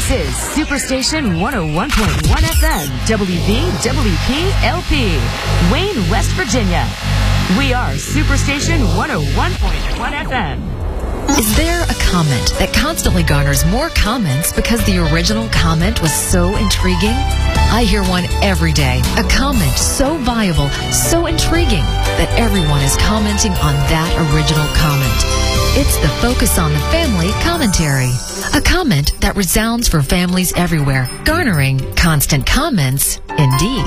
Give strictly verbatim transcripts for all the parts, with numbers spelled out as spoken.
This is Superstation one oh one point one F M, W V W P L P, Wayne, West Virginia. We are Superstation one oh one point one F M. Is there a comment that constantly garners more comments because the original comment was so intriguing? I hear one every day. A comment so viable, so intriguing, that everyone is commenting on that original comment. It's the Focus on the Family commentary. A comment that resounds for families everywhere, garnering constant comments indeed.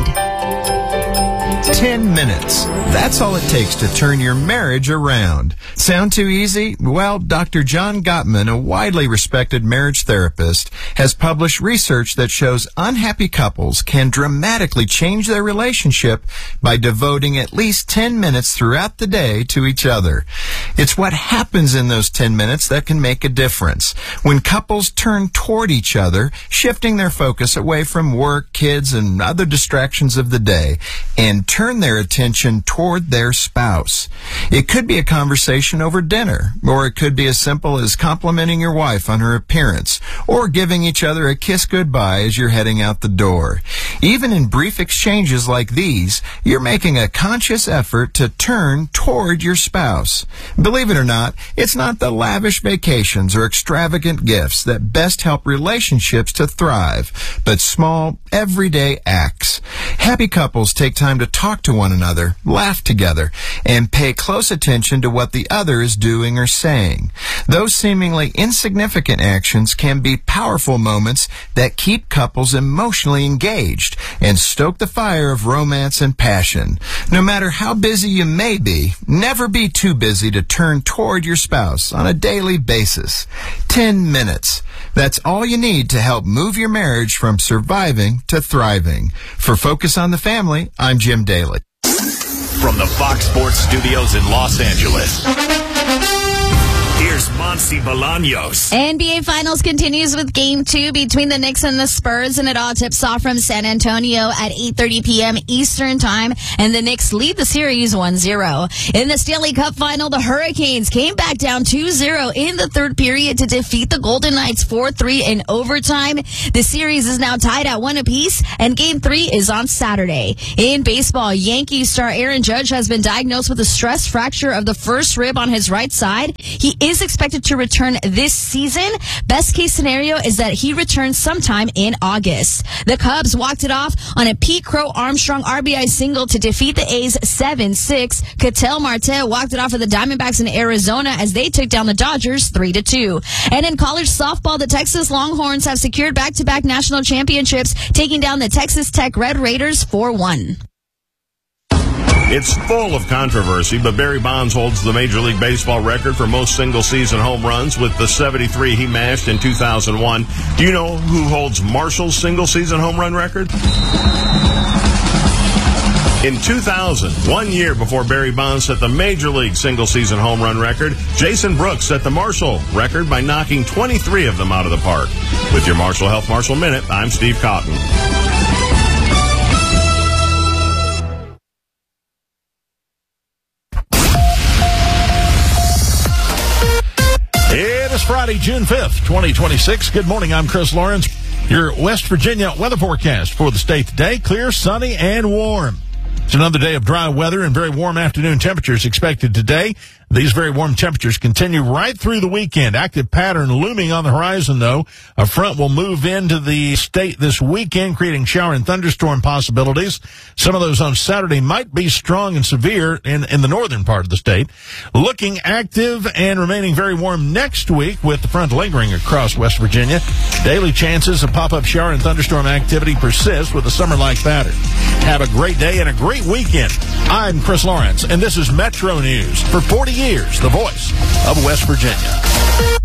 Ten minutes. That's all it takes to turn your marriage around. Sound too easy? Well, Doctor John Gottman, a widely respected marriage therapist, has published research that shows unhappy couples can dramatically change their relationship by devoting at least ten minutes throughout the day to each other. It's what happens in those ten minutes that can make a difference. When couples turn toward each other, shifting their focus away from work, kids, and other distractions of the day, and turn their attention toward their spouse. It could be a conversation over dinner, or it could be as simple as complimenting your wife on her appearance, or giving each other a kiss goodbye as you're heading out the door. Even in brief exchanges like these, you're making a conscious effort to turn toward your spouse. Believe it or not, it's not the lavish vacations or extravagant gifts that best help relationships to thrive, but small, everyday acts. Happy couples take time to talk to one another, laugh together, and pay close attention to what the other is doing or saying. Those seemingly insignificant actions can be powerful moments that keep couples emotionally engaged and stoke the fire of romance and passion. No matter how busy you may be, never be too busy to turn toward your spouse on a daily basis. Ten minutes. That's all you need to help move your marriage from surviving to thriving. For Focus on the Family, I'm Jim Daly. From the Fox Sports Studios in Los Angeles, here's Monty Bolaños. N B A Finals continues with Game two between the Knicks and the Spurs, and it all tips off from San Antonio at eight thirty p.m. Eastern Time, and the Knicks lead the series one zero. In the Stanley Cup Final, the Hurricanes came back down two zero in the third period to defeat the Golden Knights four three in overtime. The series is now tied at one apiece, and Game three is on Saturday. In baseball, Yankees star Aaron Judge has been diagnosed with a stress fracture of the first rib on his right side. He is expected to return this season. Best case scenario is that he returns sometime in August. The Cubs walked it off on a Pete Crow Armstrong R B I single to defeat the A's seven six. Ketel Marte walked it off of the Diamondbacks in Arizona as they took down the Dodgers three to two. And in college softball, the Texas Longhorns have secured back-to-back national championships, taking down the Texas Tech Red Raiders four one. It's full of controversy, but Barry Bonds holds the Major League Baseball record for most single-season home runs with the seventy-three he mashed in two thousand one. Do you know who holds Marshall's single-season home run record? In two thousand, one year before Barry Bonds set the Major League single-season home run record, Jason Brooks set the Marshall record by knocking twenty-three of them out of the park. With your Marshall Health Marshall Minute, I'm Steve Cotton. It's Friday, June fifth, twenty twenty-six. Good morning. I'm Chris Lawrence. Your West Virginia weather forecast for the state today. Clear, sunny, and warm. It's another day of dry weather and very warm afternoon temperatures expected today. These very warm temperatures continue right through the weekend. Active pattern looming on the horizon, though. A front will move into the state this weekend, creating shower and thunderstorm possibilities. Some of those on Saturday might be strong and severe in, in the northern part of the state. Looking active and remaining very warm next week with the front lingering across West Virginia. Daily chances of pop-up shower and thunderstorm activity persist with a summer-like pattern. Have a great day and a great weekend. I'm Chris Lawrence, and this is Metro News for forty years, the voice of West Virginia.